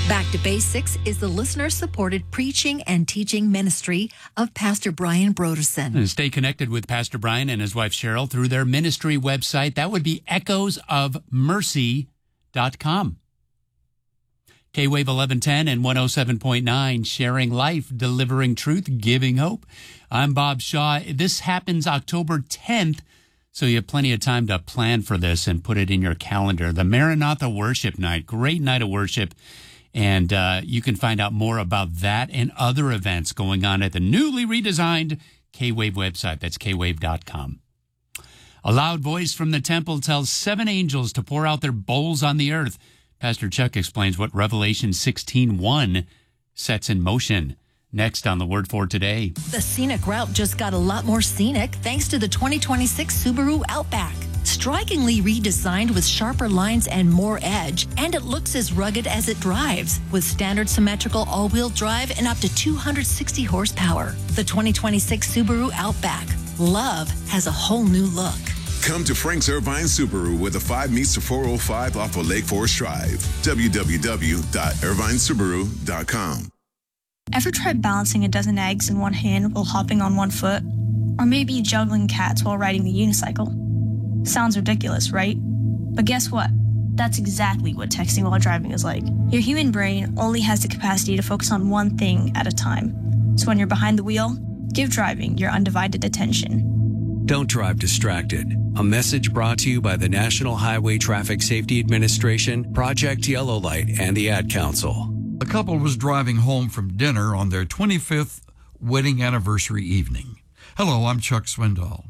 Back to Basics is the listener-supported preaching and teaching ministry of Pastor Brian Broderson. And stay connected with Pastor Brian and his wife Cheryl through their ministry website. That would be echoesofmercy.com. K-Wave 1110 and 107.9, sharing life, delivering truth, giving hope. I'm Bob Shaw. This happens October 10th, so you have plenty of time to plan for this and put it in your calendar. The Maranatha Worship Night, great night of worship. And you can find out more about that and other events going on at the newly redesigned K-Wave website. That's kwave.com. A loud voice from the temple tells 7 angels to pour out their bowls on the earth. Pastor Chuck explains what Revelation 16:1 sets in motion. Next on The Word for Today. The scenic route just got a lot more scenic thanks to the 2026 Subaru Outback. Strikingly redesigned with sharper lines and more edge, and it looks as rugged as it drives, with standard symmetrical all-wheel drive and up to 260 horsepower. The 2026 Subaru Outback. Love has a whole new look. Come to Frank's Irvine Subaru where the 5 meets the 405 off of Lake Forest Drive. www.irvinesubaru.com. Ever tried balancing a dozen eggs in one hand while hopping on one foot? Or maybe juggling cats while riding the unicycle? Sounds ridiculous, right? But guess what? That's exactly what texting while driving is like. Your human brain only has the capacity to focus on one thing at a time. So when you're behind the wheel, give driving your undivided attention. Don't drive distracted. A message brought to you by the National Highway Traffic Safety Administration, Project Yellow Light, and the Ad Council. A couple was driving home from dinner on their 25th wedding anniversary evening. Hello, I'm Chuck Swindoll.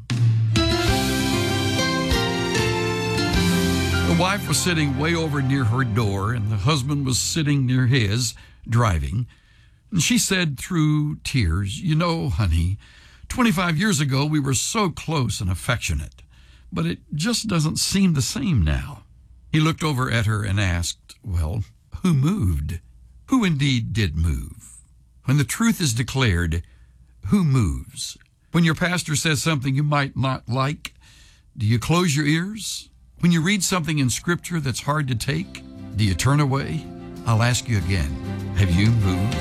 The wife was sitting way over near her door, and the husband was sitting near his, driving. And she said through tears, "You know, honey, 25 years ago we were so close and affectionate, but it just doesn't seem the same now." He looked over at her and asked, "Well, who moved? Who indeed did move?" When the truth is declared, who moves? When your pastor says something you might not like, do you close your ears? When you read something in Scripture that's hard to take, do you turn away? I'll ask you again, have you moved?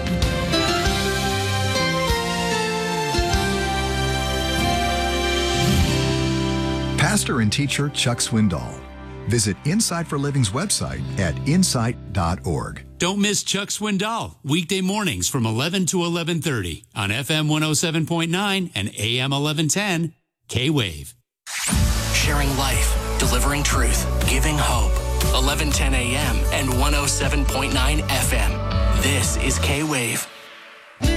Pastor and teacher Chuck Swindoll. Visit Insight for Living's website at insight.org. Don't miss Chuck Swindoll, weekday mornings from 11 to 11:30 on FM 107.9 and AM 1110, K-Wave. Sharing life, delivering truth, giving hope. 1110 AM and 107.9 FM. This is K-Wave.